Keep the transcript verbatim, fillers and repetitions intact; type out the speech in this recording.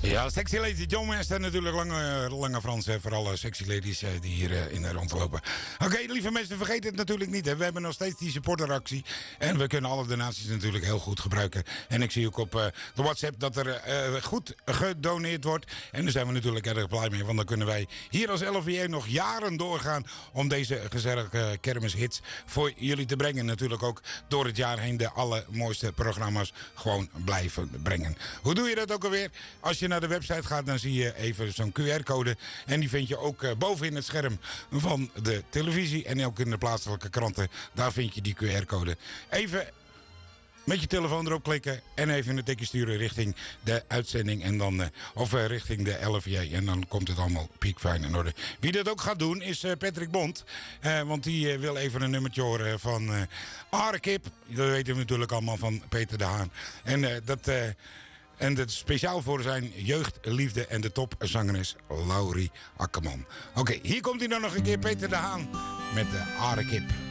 Ja, Sexy Ladies, John West en natuurlijk Lange, lange Frans. Hè, voor alle sexy ladies eh, die hier eh, in de rond lopen. Oké, okay, lieve mensen, vergeet het natuurlijk niet. Hè. We hebben nog steeds die supporteractie. En we kunnen alle donaties natuurlijk heel goed gebruiken. En ik zie ook op uh, de WhatsApp dat er uh, goed gedoneerd wordt. En daar zijn we natuurlijk erg blij mee. Want dan kunnen wij hier als L V J nog jaren doorgaan om deze gezellige kermishits voor jullie te brengen. Natuurlijk ook door het jaar heen de allermooiste programma's gewoon blijven brengen. Hoe doe je dat ook alweer? Als je naar de website gaat, dan zie je even zo'n Q R-code. En die vind je ook uh, bovenin het scherm van de televisie. En ook in de plaatselijke kranten. Daar vind je die Q R-code. Even met je telefoon erop klikken. En even een tikje sturen richting de uitzending. En dan, uh, of uh, richting de L V J. En dan komt het allemaal piekfijn in orde. Wie dat ook gaat doen is uh, Patrick Bond. Uh, want die uh, wil even een nummertje horen van uh, Arekip. Dat weten we natuurlijk allemaal van Peter de Haan. En uh, dat... Uh, En dat is speciaal voor zijn jeugdliefde en de topzangeres Laurie Akkerman. Oké, okay, hier komt hij dan nog een keer, Peter de Haan met de Arekip.